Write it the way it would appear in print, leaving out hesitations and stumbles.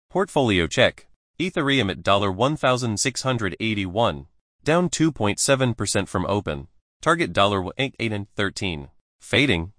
Portfolio check. Ethereum at $1,681, down 2.7% from open. Target $1,813. Fading.